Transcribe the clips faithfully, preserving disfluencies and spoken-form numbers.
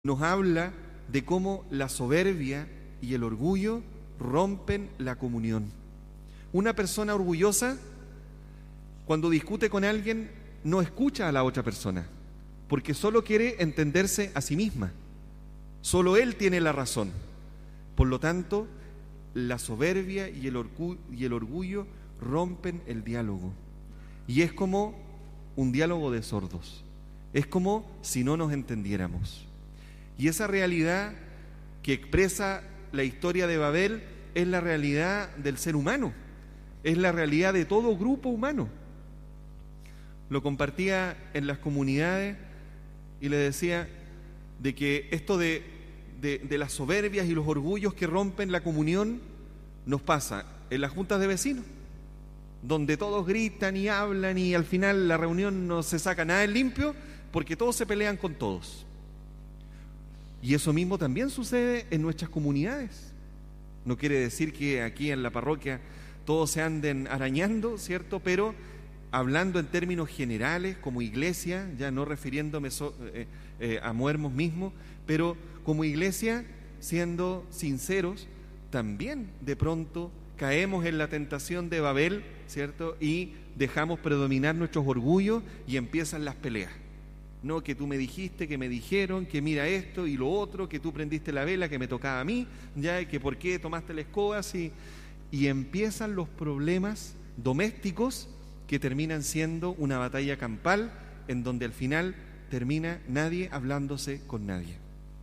nos habla de cómo la soberbia y el orgullo rompen la comunión. Una persona orgullosa, cuando discute con alguien, no escucha a la otra persona, porque solo quiere entenderse a sí misma. Solo él tiene la razón. Por lo tanto, la soberbia y el orgullo, y el orgullo rompen el diálogo. Y es como un diálogo de sordos. Es como si no nos entendiéramos. Y esa realidad que expresa la historia de Babel es la realidad del ser humano. Es la realidad de todo grupo humano. Lo compartía en las comunidades y le decía de que esto de, de, de las soberbias y los orgullos que rompen la comunión nos pasa en las juntas de vecinos, donde todos gritan y hablan y al final la reunión no se saca nada en limpio porque todos se pelean con todos. Y eso mismo también sucede en nuestras comunidades. No quiere decir que aquí en la parroquia todos se anden arañando, ¿cierto? Pero hablando en términos generales, como iglesia, ya no refiriéndome so, eh, eh, a Muermos mismo, pero como iglesia, siendo sinceros, también de pronto caemos en la tentación de Babel, ¿cierto? Y dejamos predominar nuestros orgullos y empiezan las peleas. No, que tú me dijiste, que me dijeron, que mira esto y lo otro, que tú prendiste la vela que me tocaba a mí, ya, que por qué tomaste la escoba, así. Y empiezan los problemas domésticos que terminan siendo una batalla campal en donde al final termina nadie hablándose con nadie.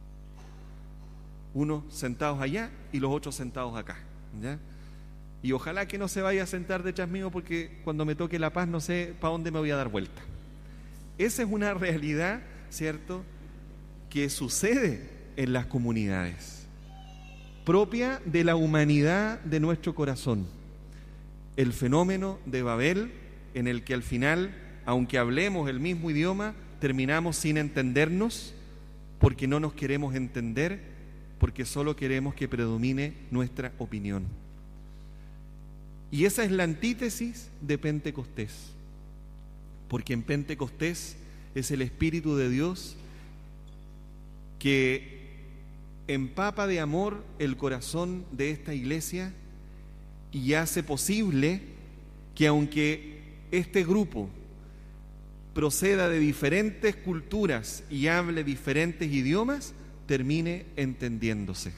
Unos sentados allá y los otros sentados acá, ¿ya? Y ojalá que no se vaya a sentar detrás mío porque cuando me toque la paz no sé para dónde me voy a dar vuelta. Esa es una realidad, ¿cierto?, que sucede en las comunidades, propia de la humanidad de nuestro corazón. El fenómeno de Babel, en el que al final, aunque hablemos el mismo idioma, terminamos sin entendernos porque no nos queremos entender, porque solo queremos que predomine nuestra opinión. Y esa es la antítesis de Pentecostés. Porque en Pentecostés es el Espíritu de Dios que empapa de amor el corazón de esta iglesia y hace posible que aunque este grupo proceda de diferentes culturas y hable diferentes idiomas, termine entendiéndose.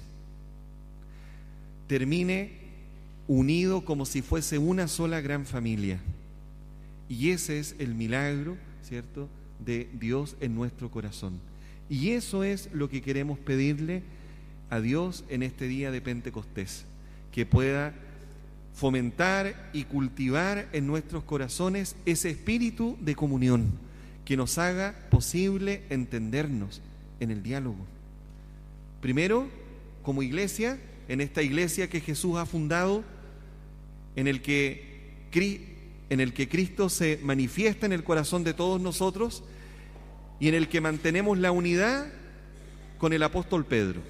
Termine unido como si fuese una sola gran familia. Y ese es el milagro, ¿cierto?, de Dios en nuestro corazón. Y eso es lo que queremos pedirle a Dios en este día de Pentecostés, que pueda fomentar y cultivar en nuestros corazones ese espíritu de comunión, que nos haga posible entendernos en el diálogo. Primero, como iglesia, en esta iglesia que Jesús ha fundado, en el que Cristo en el que Cristo se manifiesta en el corazón de todos nosotros y en el que mantenemos la unidad con el apóstol Pedro.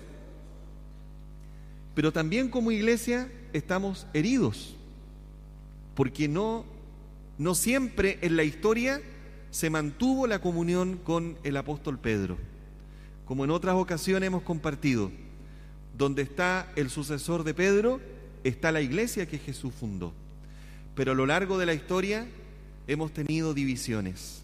Pero también como iglesia estamos heridos, porque no, no siempre en la historia se mantuvo la comunión con el apóstol Pedro. Como en otras ocasiones hemos compartido, donde está el sucesor de Pedro, está la iglesia que Jesús fundó. Pero a lo largo de la historia hemos tenido divisiones.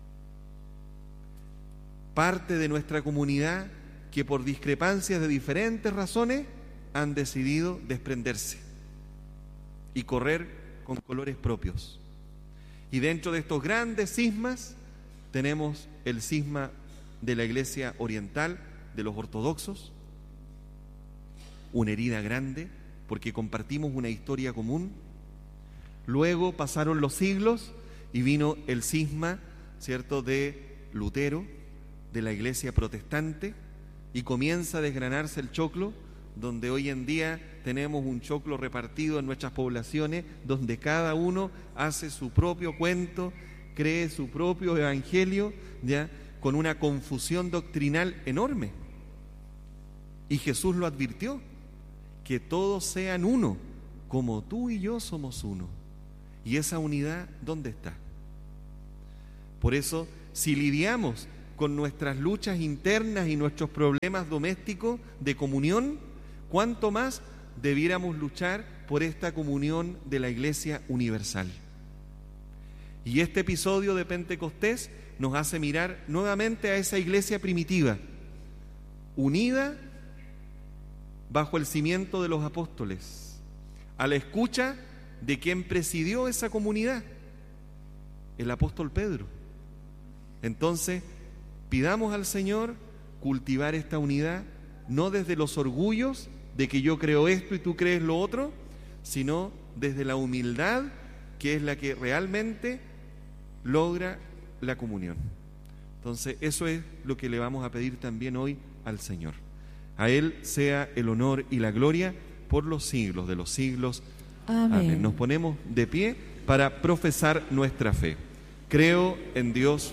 Parte de nuestra comunidad que por discrepancias de diferentes razones han decidido desprenderse y correr con colores propios. Y dentro de estos grandes cismas tenemos el cisma de la Iglesia Oriental, de los ortodoxos, una herida grande porque compartimos una historia común. Luego pasaron los siglos y vino el cisma, ¿cierto?, de Lutero, de la iglesia protestante, y comienza a desgranarse el choclo, donde hoy en día tenemos un choclo repartido en nuestras poblaciones, donde cada uno hace su propio cuento, cree su propio evangelio, ya con una confusión doctrinal enorme. Y Jesús lo advirtió, que todos sean uno, como tú y yo somos uno. ¿Y esa unidad dónde está? Por eso, si lidiamos con nuestras luchas internas y nuestros problemas domésticos de comunión, cuánto más debiéramos luchar por esta comunión de la Iglesia universal. Y este episodio de Pentecostés nos hace mirar nuevamente a esa iglesia primitiva, unida bajo el cimiento de los apóstoles, a la escucha de quien presidió esa comunidad, el apóstol Pedro. Entonces, pidamos al Señor cultivar esta unidad, no desde los orgullos de que yo creo esto y tú crees lo otro, sino desde la humildad, que es la que realmente logra la comunión. Entonces, eso es lo que le vamos a pedir también hoy al Señor. A Él sea el honor y la gloria por los siglos de los siglos. Amén. Amén. Nos ponemos de pie para profesar nuestra fe. Creo en Dios,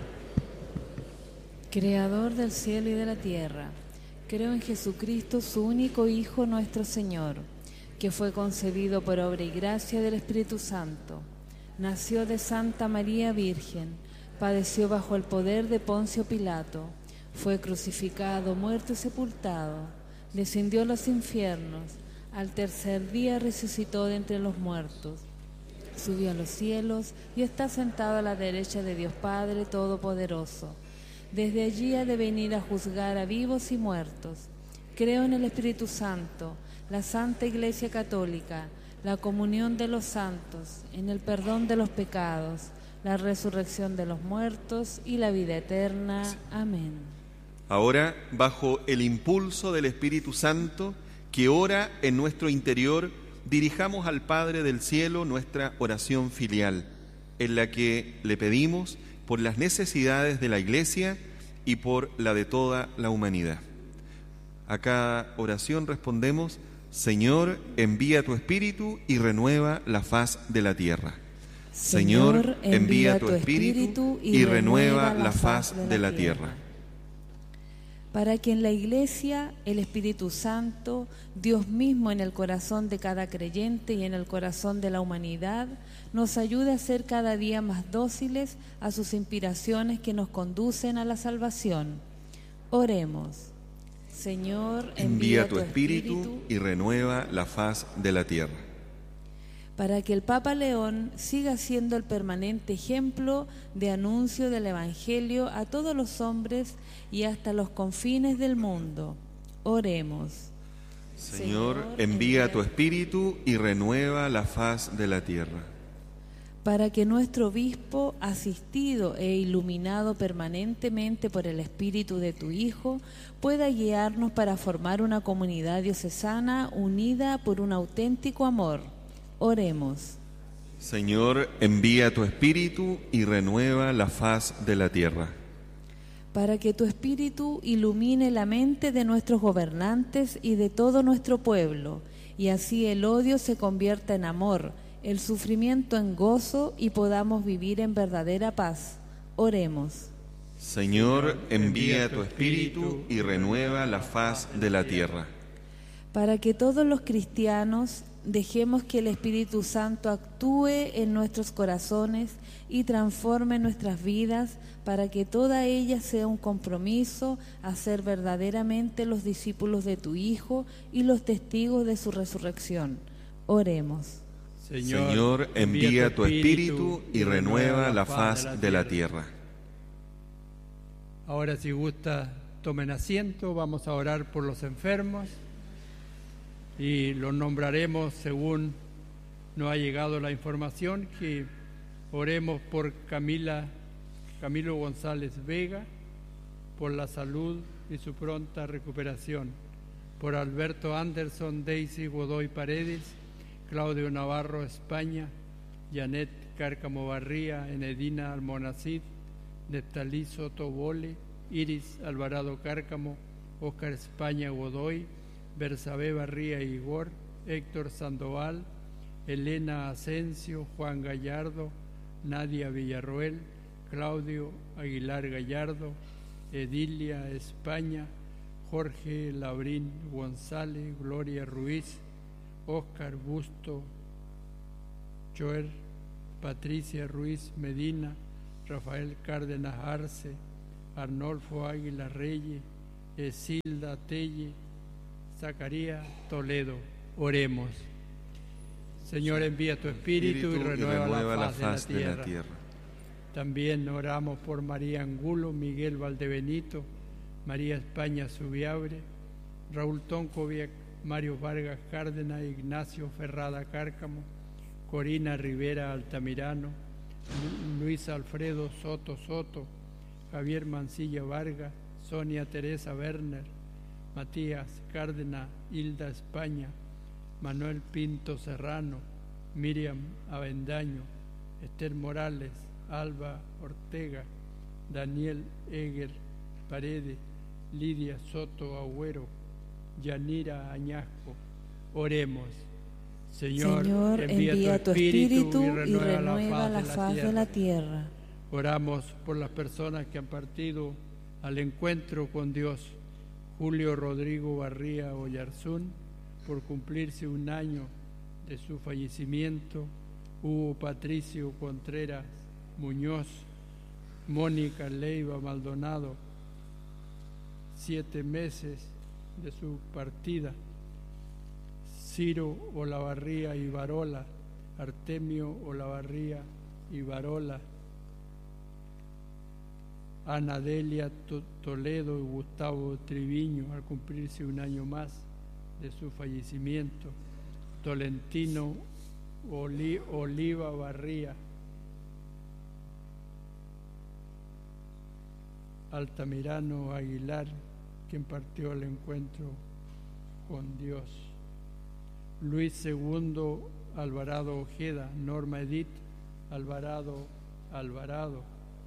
Creador del cielo y de la tierra. Creo en Jesucristo, su único Hijo, nuestro Señor, que fue concebido por obra y gracia del Espíritu Santo. Nació de Santa María Virgen, padeció bajo el poder de Poncio Pilato, fue crucificado, muerto y sepultado, descendió a los infiernos, al tercer día resucitó de entre los muertos, subió a los cielos y está sentado a la derecha de Dios Padre Todopoderoso. Desde allí ha de venir a juzgar a vivos y muertos. Creo en el Espíritu Santo, la Santa Iglesia Católica, la comunión de los santos, en el perdón de los pecados, la resurrección de los muertos y la vida eterna. Amén. Ahora, bajo el impulso del Espíritu Santo, que ora en nuestro interior, dirijamos al Padre del Cielo nuestra oración filial, en la que le pedimos por las necesidades de la Iglesia y por la de toda la humanidad. A cada oración respondemos: Señor, envía tu Espíritu y renueva la faz de la tierra. Señor, envía tu Espíritu y renueva la faz de la tierra. Para que en la Iglesia el Espíritu Santo, Dios mismo en el corazón de cada creyente y en el corazón de la humanidad, nos ayude a ser cada día más dóciles a sus inspiraciones que nos conducen a la salvación. Oremos. Señor, envía tu Espíritu y renueva la faz de la tierra. Para que el Papa León siga siendo el permanente ejemplo de anuncio del Evangelio a todos los hombres y hasta los confines del mundo. Oremos. Señor, envía tu Espíritu y renueva la faz de la tierra. Para que nuestro obispo, asistido e iluminado permanentemente por el Espíritu de tu Hijo, pueda guiarnos para formar una comunidad diocesana unida por un auténtico amor. Oremos. Señor, envía tu Espíritu y renueva la faz de la tierra. Para que tu Espíritu ilumine la mente de nuestros gobernantes y de todo nuestro pueblo, y así el odio se convierta en amor, el sufrimiento en gozo y podamos vivir en verdadera paz. Oremos. Señor, envía tu Espíritu y renueva la faz de la tierra. Para que todos los cristianos dejemos que el Espíritu Santo actúe en nuestros corazones y transforme nuestras vidas, para que toda ella sea un compromiso a ser verdaderamente los discípulos de tu Hijo y los testigos de su resurrección. Oremos. Señor, Señor, envía tu Espíritu y renueva la faz de la tierra. Ahora, si gusta, tomen asiento. Vamos a orar por los enfermos y los nombraremos según nos ha llegado la información. Que oremos por Camila, Camilo González Vega, por la salud y su pronta recuperación, por Alberto Anderson, Daisy Godoy Paredes, Claudio Navarro España, Janet Cárcamo Barría, Enedina Almonacid, Neftalí Soto Bole, Iris Alvarado Cárcamo, Óscar España Godoy, Bersabé Barría Igor, Héctor Sandoval, Elena Asensio, Juan Gallardo, Nadia Villarroel, Claudio Aguilar Gallardo, Edilia España, Jorge Labrín González, Gloria Ruiz, Óscar Busto Joer, Patricia Ruiz Medina, Rafael Cárdenas Arce, Arnolfo Águila Reyes, Esilda Telle, Zacarías Toledo. Oremos. Señor, envía tu Espíritu, Espíritu y renueva, y renueva la, faz la faz de la tierra. De la tierra. También oramos por María Angulo, Miguel Valdebenito, María España Subiabre, Raúl Tonkoviak, Mario Vargas Cárdenas, Ignacio Ferrada Cárcamo, Corina Rivera Altamirano, Luis Alfredo Soto Soto, Javier Mancilla Vargas, Sonia Teresa Werner, Matías Cárdenas, Hilda España, Manuel Pinto Serrano, Miriam Avendaño, Esther Morales, Alba Ortega, Daniel Eger Paredes, Lidia Soto Agüero, Yanira Añasco. Oremos. Señor, Señor envía, envía tu Espíritu, Espíritu y renueva, y renueva la faz, la faz de, la de la tierra. Oramos por las personas que han partido al encuentro con Dios. Julio Rodrigo Barría Oyarzún, por cumplirse un año de su fallecimiento. Hugo Patricio Contreras Muñoz, Mónica Leiva Maldonado, siete meses de su partida. Ciro Olavarría Ibarola, Artemio Olavarría Ibarola, Ana Delia Toledo y Gustavo Triviño, al cumplirse un año más de su fallecimiento. Tolentino Oli, Oliva Barría, Altamirano Aguilar, quien partió al encuentro con Dios. Luis Segundo Alvarado Ojeda, Norma Edith Alvarado Alvarado,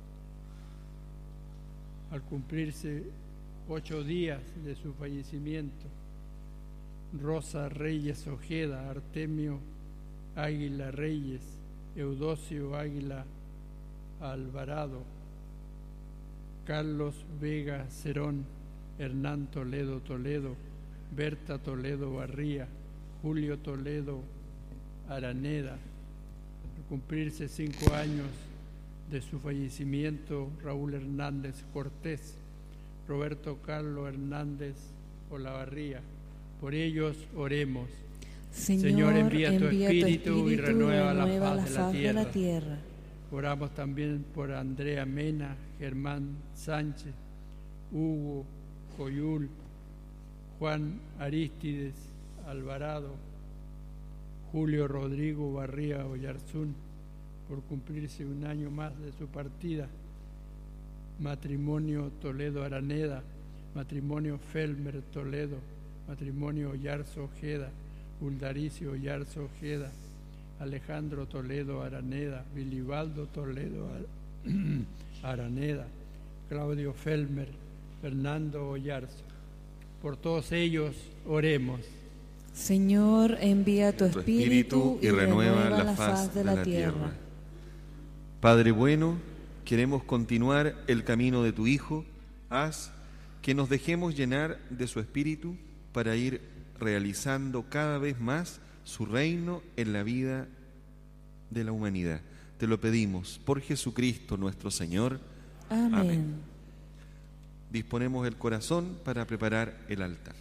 al cumplirse ocho días de su fallecimiento. Rosa Reyes Ojeda, Artemio Águila Reyes, Eudosio Águila Alvarado, Carlos Vega Cerón, Hernán Toledo Toledo, Berta Toledo Barría, Julio Toledo Araneda. Al cumplirse cinco años de su fallecimiento, Raúl Hernández Cortés, Roberto Carlos Hernández Olavarría. Por ellos oremos. Señor, Señor envía, envía tu, espíritu tu Espíritu y renueva, y renueva la, faz la faz de la, de la tierra. Oramos también por Andrea Mena, Germán Sánchez, Hugo Coyul, Juan Arístides Alvarado, Julio Rodrigo Barría Oyarzún, por cumplirse un año más de su partida. Matrimonio Toledo Araneda, matrimonio Felmer Toledo, matrimonio Oyarzo Ojeda, Uldaricio Oyarzo Ojeda, Alejandro Toledo Araneda, Vilibaldo Toledo Araneda, Claudio Felmer, Fernando Oyarzo. Por todos ellos oremos. Señor, envía tu Espíritu y renueva la faz de la tierra. Padre bueno, queremos continuar el camino de tu Hijo. Haz que nos dejemos llenar de su Espíritu para ir realizando cada vez más su reino en la vida de la humanidad. Te lo pedimos por Jesucristo nuestro Señor. Amén. Amén. Disponemos el corazón para preparar el altar.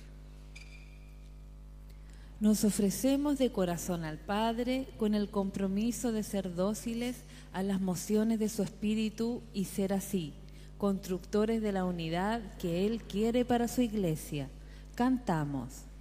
Nos ofrecemos de corazón al Padre con el compromiso de ser dóciles a las mociones de su Espíritu y ser así, constructores de la unidad que Él quiere para su Iglesia. Cantamos.